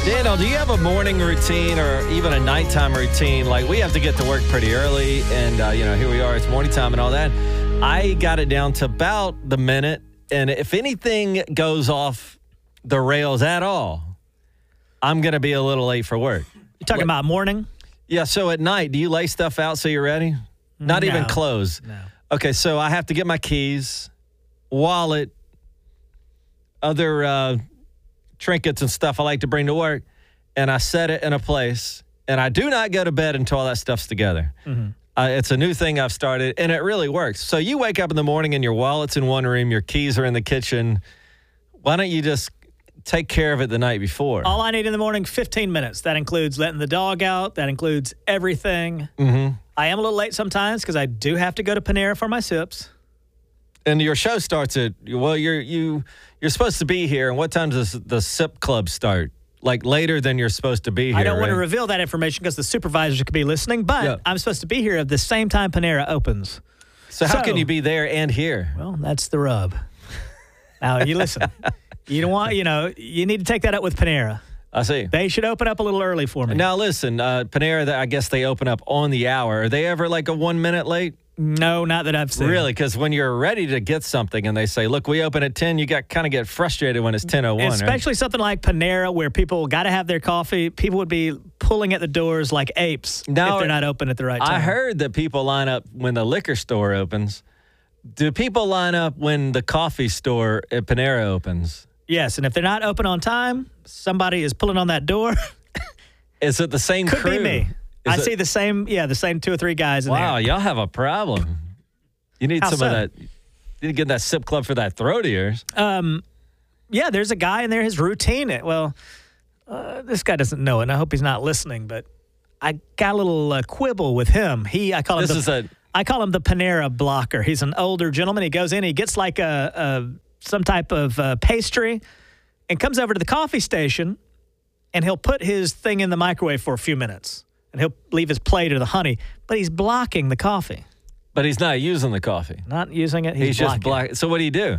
Daniel, do you have a morning routine or even a nighttime routine? Like, we have to get to work pretty early, and, here we are. It's morning time and all that. I got it down to about the minute, and if anything goes off the rails at all, I'm going to be a little late for work. You talking about morning? Yeah, so at night, do you lay stuff out so you're ready? Not even clothes? No. Okay, so I have to get my keys, wallet, other trinkets and stuff I like to bring to work, and I set it in a place, and I do not go to bed until all that stuff's together. Mm-hmm. It's a new thing I've started, and it really works. So you wake up in the morning and your wallet's in one room, your keys are in the kitchen. Why don't you just take care of it the night before? All I need in the morning, 15 minutes. That includes letting the dog out. That includes everything. Mm-hmm. I am a little late sometimes because I do have to go to Panera for my sips. And your show starts at, well, you're supposed to be here. And what time does the SIP club start? Like later than you're supposed to be here. I don't want to reveal that information because the supervisors could be listening, but I'm supposed to be here at the same time Panera opens. So how can you be there and here? Well, that's the rub. Now, you listen. You don't want, you need to take that up with Panera. I see. They should open up a little early for me. Now, listen, Panera, I guess they open up on the hour. Are they ever like a 1 minute late? No, not that I've seen. Really? Because when you're ready to get something and they say, look, we open at 10, you kind of get frustrated when it's 10:01. Especially something like Panera where people got to have their coffee. People would be pulling at the doors like apes if they're not open at the right time. I heard that people line up when the liquor store opens. Do people line up when the coffee store at Panera opens? Yes, and if they're not open on time, somebody is pulling on that door. Is it the same crew? Could be me. I see the same 2 or 3 guys in there. Wow, y'all have a problem. You need of that. You need to get that SIP club for that throat of yours. Yeah, there's a guy in there. His routine. This guy doesn't know it, and I hope he's not listening. But I got a little quibble with him. I call him the Panera blocker. He's an older gentleman. He goes in. He gets like some type of pastry, and comes over to the coffee station, and he'll put his thing in the microwave for a few minutes. And he'll leave his plate or the honey, but he's blocking the coffee. But he's not using the coffee. Not using it. He's just blocking. So what do you do?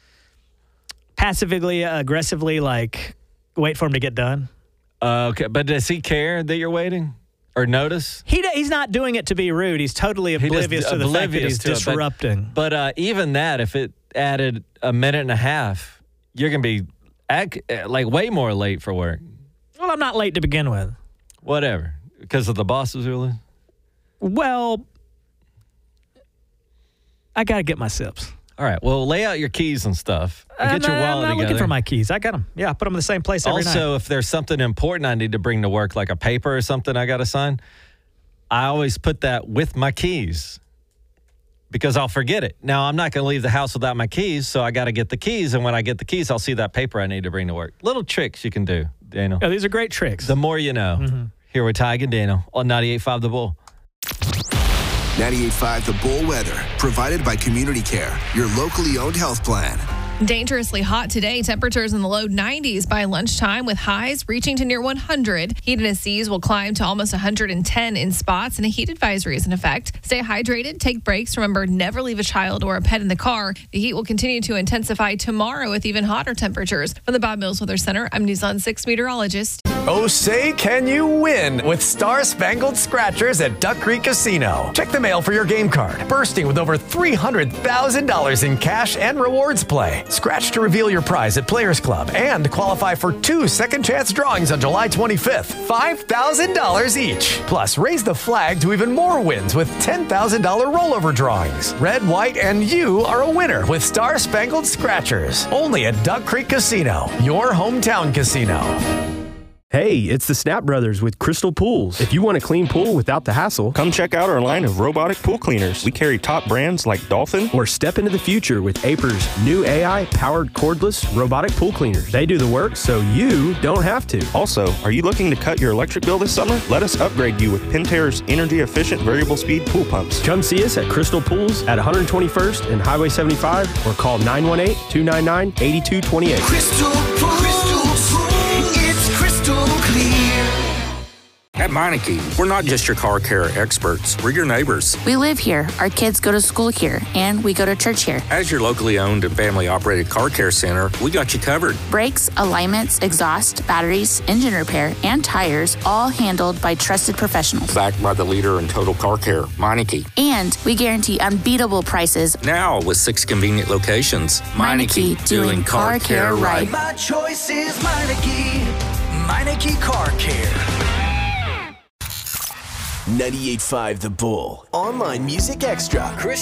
Passively, aggressively, wait for him to get done. Okay, but does he care that you're waiting or notice? He's not doing it to be rude. He's totally oblivious to the fact that he's disrupting. But even that, if it added a minute and a half, you're going to be way more late for work. Well, I'm not late to begin with. Whatever. Because of the bosses, really? Well, I got to get my sips. All right. Well, lay out your keys and stuff. And get your wallet together. I'm not looking for my keys. I got them. Yeah, I put them in the same place every night. Also, if there's something important I need to bring to work, like a paper or something I got to sign, I always put that with my keys because I'll forget it. Now, I'm not going to leave the house without my keys, so I got to get the keys. And when I get the keys, I'll see that paper I need to bring to work. Little tricks you can do, Daniel. Yeah, these are great tricks. The more you know. Mm-hmm. Here with Tig and Daniel on 98.5 The Bull. 98.5 The Bull weather, provided by Community Care, your locally owned health plan. Dangerously hot today. Temperatures in the low 90s by lunchtime with highs reaching to near 100. Heat and seas will climb to almost 110 in spots, and a heat advisory is in effect. Stay hydrated, take breaks. Remember, never leave a child or a pet in the car. The heat will continue to intensify tomorrow with even hotter temperatures. From the Bob Mills Weather Center, I'm News on 6 meteorologist. Oh, say can you win with Star Spangled Scratchers at Duck Creek Casino. Check the mail for your game card, bursting with over $300,000 in cash and rewards play. Scratch to reveal your prize at Players Club and qualify for 2 second chance drawings on July 25th, $5,000 each. Plus, raise the flag to even more wins with $10,000 rollover drawings. Red, white, and you are a winner with Star Spangled Scratchers. Only at Duck Creek Casino, your hometown casino. Hey, it's the Snap Brothers with Crystal Pools. If you want a clean pool without the hassle, come check out our line of robotic pool cleaners. We carry top brands like Dolphin. Or step into the future with Aper's new AI-powered cordless robotic pool cleaners. They do the work so you don't have to. Also, are you looking to cut your electric bill this summer? Let us upgrade you with Pentair's energy-efficient variable speed pool pumps. Come see us at Crystal Pools at 121st and Highway 75 or call 918-299-8228. Crystal Pools. It's crystal clear. At Meineke, we're not just your car care experts, we're your neighbors. We live here, our kids go to school here, and we go to church here. As your locally owned and family-operated car care center, we got you covered. Brakes, alignments, exhaust, batteries, engine repair, and tires, all handled by trusted professionals. Backed by the leader in total car care, Meineke. And we guarantee unbeatable prices. Now with 6 convenient locations. Meineke, doing car care right. My choice is Meineke. Meineke Car Care. 98.5 The Bull. Online Music Extra. Chris